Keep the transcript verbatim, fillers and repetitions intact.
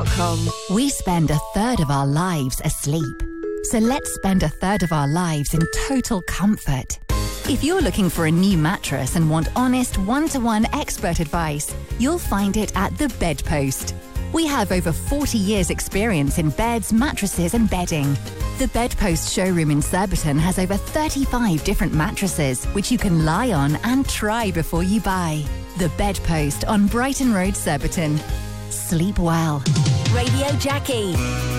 We spend a third of our lives asleep. So let's spend a third of our lives in total comfort. If you're looking for a new mattress and want honest, one-to-one expert advice, you'll find it at The Bedpost. We have over forty years experience in beds, mattresses and bedding. The Bedpost showroom in Surbiton has over thirty-five different mattresses, which you can lie on and try before you buy. The Bedpost on Brighton Road, Surbiton. Sleep well. Radio Jackie.